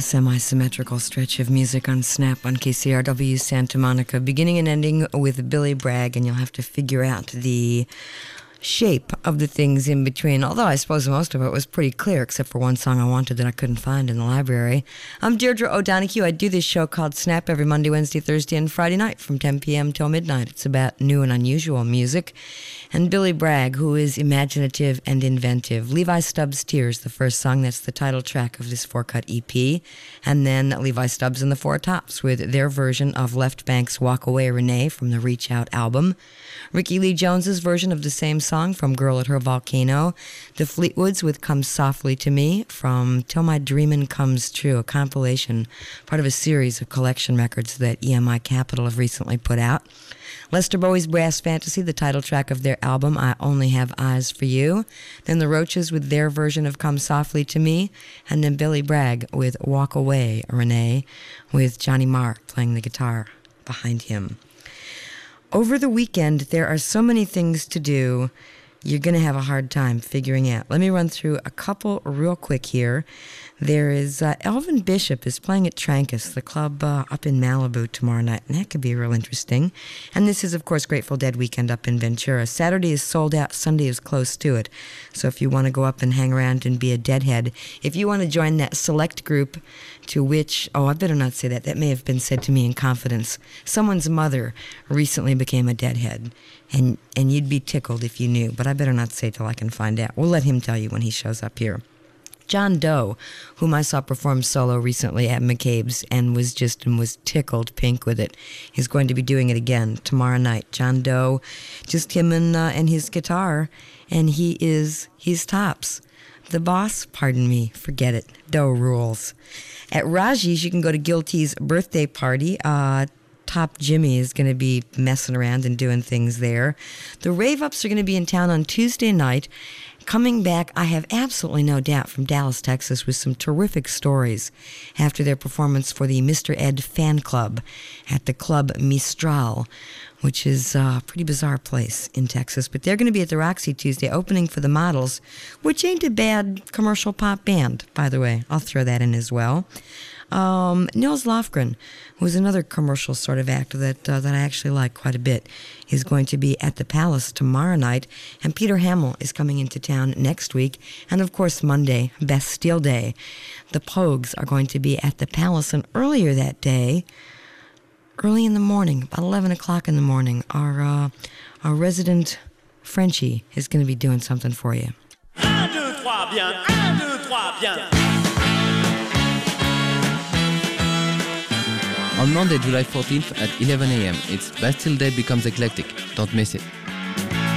semi-symmetrical stretch of music on Snap on KCRW Santa Monica, beginning and ending with Billy Bragg, and you'll have to figure out the shape of the things in between, although I suppose most of it was pretty clear, except for one song I wanted that I couldn't find in the library. I'm Deirdre O'Donoghue. I do this show called Snap every Monday, Wednesday, Thursday, and Friday night from 10 p.m. till midnight. It's about new and unusual music. And Billy Bragg, who is imaginative and inventive. Levi Stubbs' Tears, the first song, that's the title track of this four-cut EP. And then Levi Stubbs and the Four Tops with their version of Left Bank's Walk Away Renee from the Reach Out album. Ricky Lee Jones's version of the same song from Girl at Her Volcano. The Fleetwoods with Come Softly to Me from Till My Dreamin' Comes True, a compilation, part of a series of collection records that EMI Capital have recently put out. Lester Bowie's Brass Fantasy, the title track of their album, I Only Have Eyes for You. Then the Roaches with their version of Come Softly to Me. And then Billy Bragg with Walk Away, Renee, with Johnny Marr playing the guitar behind him. Over the weekend, there are so many things to do, you're going to have a hard time figuring out. Let me run through a couple real quick here. There is Elvin Bishop is playing at Trancas, the club up in Malibu tomorrow night, and that could be real interesting. And this is, of course, Grateful Dead weekend up in Ventura. Saturday is sold out, Sunday is close to it. So if you want to go up and hang around and be a Deadhead, if you want to join that select group to which, I better not say that, that may have been said to me in confidence. Someone's mother recently became a Deadhead, and you'd be tickled if you knew, but I better not say till I can find out. We'll let him tell you when he shows up here. John Doe, whom I saw perform solo recently at McCabe's and was tickled pink with it, is going to be doing it again tomorrow night. John Doe, just him and his guitar, and he's tops. The boss, pardon me, forget it. Doe rules. At Raji's, you can go to Guilty's birthday party. Top Jimmy is going to be messing around and doing things there. The Rave Ups are going to be in town on Tuesday night. Coming back, I have absolutely no doubt, from Dallas, Texas, with some terrific stories after their performance for the Mr. Ed fan club at the Club Mistral, which is a pretty bizarre place in Texas. But they're going to be at the Roxy Tuesday, opening for the Models, which ain't a bad commercial pop band, by the way. I'll throw that in as well. Nils Lofgren, who's another commercial sort of act that I actually like quite a bit, is going to be at the Palace tomorrow night, and Peter Hamill is coming into town next week, and of course Monday, Bastille Day. The Pogues are going to be at the Palace, and earlier that day, early in the morning, about 11 o'clock in the morning, our resident Frenchie is going to be doing something for you. 1, 2, 3, bien. 1, 2, 3, bien. On Monday, July 14th at 11 a.m., it's Bastille Day Becomes Eclectic. Don't miss it.